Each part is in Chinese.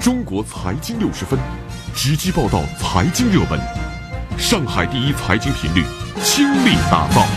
中国财经60分，直击报道财经热门，上海第一财经频率倾力打造。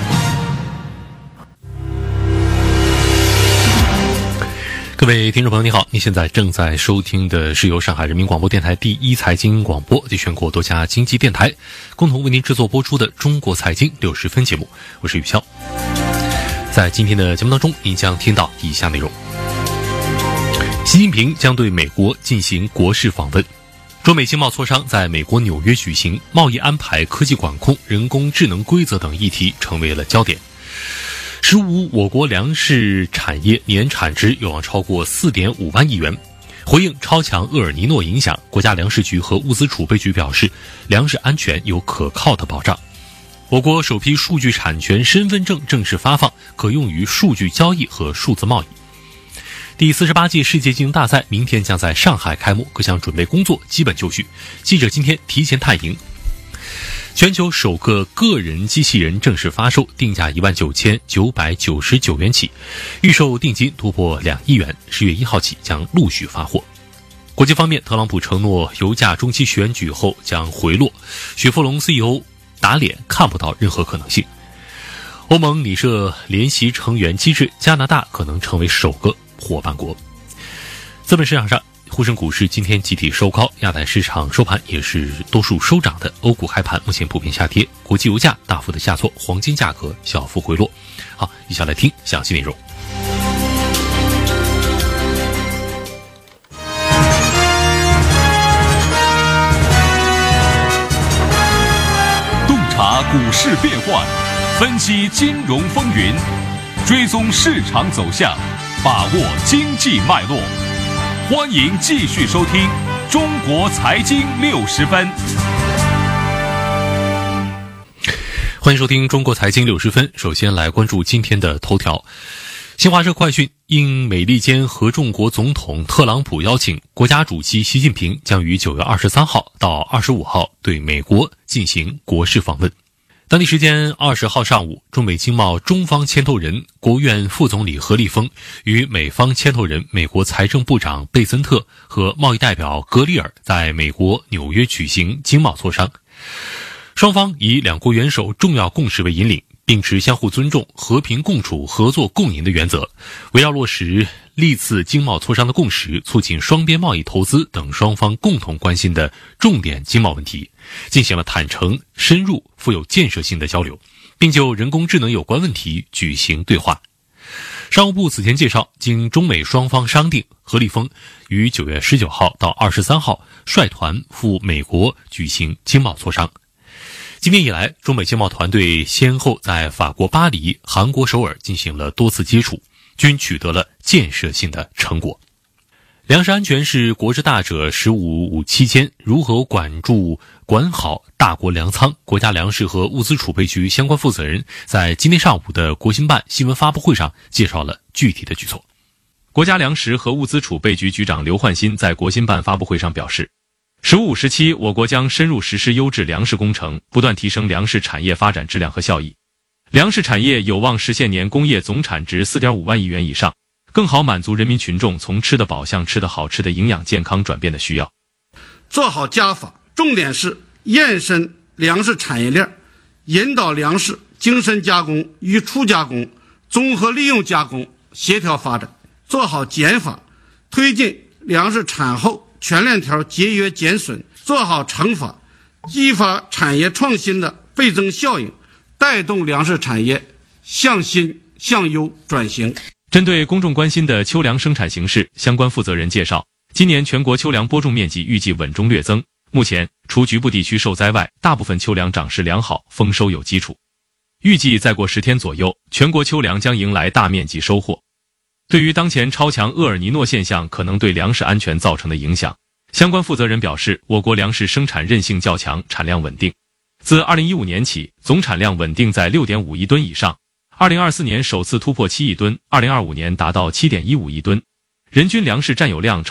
各位听众朋友，你好，你现在正在收听的是由上海人民广播电台第一财经广播及全国多家经济电台共同为您制作播出的中国财经60分节目，我是宇潇。在今天的节目当中，您将听到以下内容：习近平将对美国进行国事访问，中美经贸磋商在美国纽约举行，贸易安排、科技管控、人工智能规则等议题成为了焦点。15我国粮食产业年产值有望超过 4.5 万亿元。回应超强厄尔尼诺影响，国家粮食局和物资储备局表示，粮食安全有可靠的保障。我国首批数据产权身份证正式发放，可用于数据交易和数字贸易。第48届世界竞争大赛明天将在上海开幕，各项准备工作基本就绪。记者今天提前探营。全球首个个人机器人正式发售，定价19999元起，预售定金突破2亿元，10月1号起将陆续发货。国际方面，特朗普承诺油价中期选举后将回落，雪佛龙 CEO 打脸看不到任何可能性。欧盟拟设联席成员机制，加拿大可能成为首个伙伴国。资本市场上，沪深股市今天集体收高，亚太市场收盘也是多数收涨的，欧股开盘目前普遍下跌，国际油价大幅的下挫，黄金价格小幅回落。好，一起来听详细内容。 洞察股市变幻，分析金融风云，追踪市场走向，把握经济脉络。欢迎继续收听中国财经60分。 欢迎收听中国财经60分。首先来关注今天的头条。新华社快讯，应美利坚合众国总统特朗普邀请，国家主席习近平将于9月23号到25号对美国进行国事访问。当地时间20号上午，中美经贸中方牵头人、国务院副总理何立峰与美方牵头人美国财政部长贝森特和贸易代表格里尔在美国纽约举行经贸磋商。双方以两国元首重要共识为引领，秉持相互尊重、和平共处、合作共赢的原则，围绕落实历次经贸磋商的共识，促进双边贸易、投资等双方共同关心的重点经贸问题，进行了坦诚、深入、富有建设性的交流，并就人工智能有关问题举行对话。商务部此前介绍，经中美双方商定，何立峰于9月19号到23号率团赴美国举行经贸磋商。今年以来，中美经贸团队先后在法国巴黎、韩国首尔进行了多次接触，均取得了建设性的成果。粮食安全是国之大者，15期间如何管好大国粮仓，国家粮食和物资储备局相关负责人在今天上午的国新办新闻发布会上介绍了具体的举措。国家粮食和物资储备局局长刘焕新在国新办发布会上表示，15时期，我国将深入实施优质粮食工程，不断提升粮食产业发展质量和效益。粮食产业有望实现年工业总产值 4.5 万亿元以上，更好满足人民群众从吃得饱向吃得好、吃得营养健康转变的需要。 做好加法，重点是延伸粮食产业链，引导粮食精深加工与初加工、综合利用加工协调发展。做好减法，推进粮食产后全链条节约减损，做好惩罚，激发产业创新的倍增效应，带动粮食产业向新向优转型。 针对公众关心的秋粮生产形势，相关负责人介绍，今年全国秋粮播种面积预计稳中略增，目前除局部地区受灾外，大部分秋粮长势良好，丰收有基础。预计再过10天左右，全国秋粮将迎来大面积收获。对于当前超强厄尔尼诺现象可能对粮食安全造成的影响，相关负责人表示，我国粮食生产韧性较强，产量稳定。自2015年起，总产量稳定在 6.5 亿吨以上，2024年首次突破7亿吨，2025年达到 7.15 亿吨，人均粮食占有量